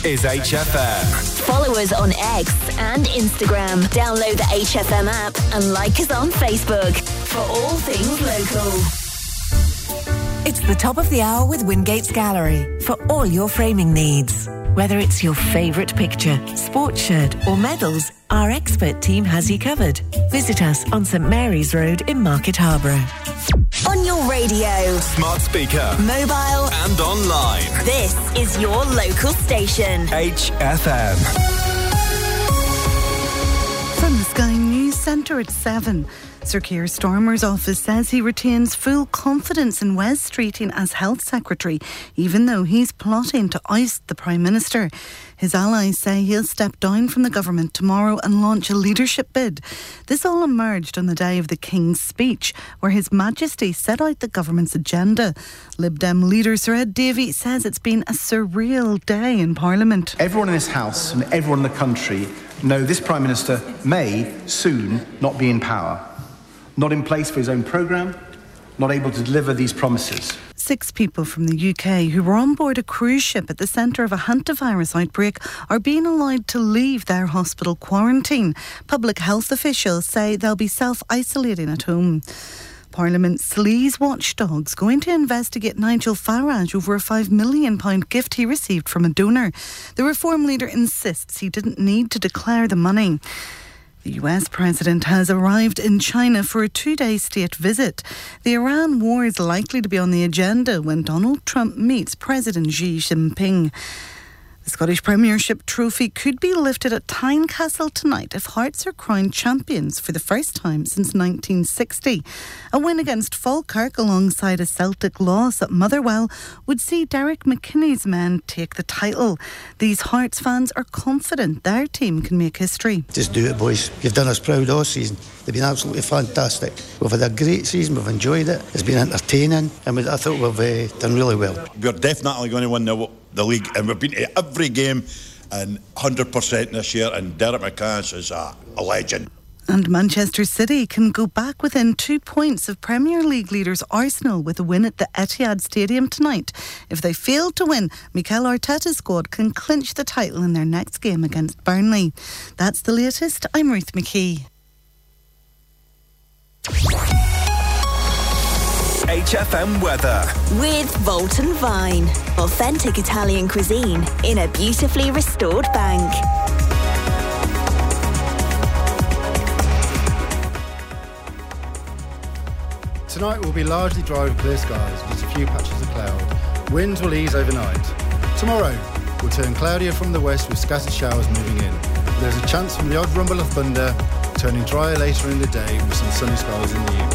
is HFM. Follow us on X and Instagram. Download the HFM app and like us on Facebook for all things local. It's the top of the hour with Wingates Gallery for all your framing needs. Whether it's your favourite picture, sports shirt or medals, our expert team has you covered. Visit us on St Mary's Road in Market Harborough. On your radio, Smart speaker, mobile and online. This is your local station. HFM. From the Sky News Centre at 7. Sir Keir Starmer's office says he retains full confidence in Wes Streeting as Health Secretary, even though he's plotting to oust the Prime Minister. His allies say he'll step down from the government tomorrow and launch a leadership bid. This all emerged on the day of the King's speech, where His Majesty set out the government's agenda. Lib Dem leader Sir Ed Davey says it's been a surreal day in Parliament. Everyone in this House and everyone in the country know this Prime Minister may soon not be in power. Not in place for his own programme, not able to deliver these promises. 6 people from the UK who were on board a cruise ship at the centre of a hantavirus outbreak are being allowed to leave their hospital quarantine. Public health officials say they'll be self-isolating at home. Parliament sleaze watchdogs going to investigate Nigel Farage over a £5 million gift he received from a donor. The Reform leader insists he didn't need to declare the money. The US president has arrived in China for a 2-day state visit. The Iran war is likely to be on the agenda when Donald Trump meets President Xi Jinping. The Scottish Premiership trophy could be lifted at Tynecastle tonight if Hearts are crowned champions for the first time since 1960. A win against Falkirk alongside a Celtic loss at Motherwell would see Derek McKinney's men take the title. These Hearts fans are confident their team can make history. Just do it, boys. You've done us proud all season. They've been absolutely fantastic. We've had a great season, we've enjoyed it. It's been entertaining and I thought we've done really well. We're definitely going to win the league, and we've been to every game and 100% this year, and Derek McCann is a legend. And Manchester City can go back within 2 points of Premier League leaders Arsenal with a win at the Etihad Stadium tonight. If they fail to win, Mikel Arteta's squad can clinch the title in their next game against Burnley. That's the latest. I'm Ruth McKee. HFM weather with Volton Vine. Authentic Italian cuisine in a beautifully restored bank. Tonight will be largely dry with clear skies, just a few patches of cloud. Winds will ease overnight. Tomorrow will turn cloudier from the west with scattered showers moving in. There's a chance from the odd rumble of thunder, turning drier later in the day with some sunny spells in the evening.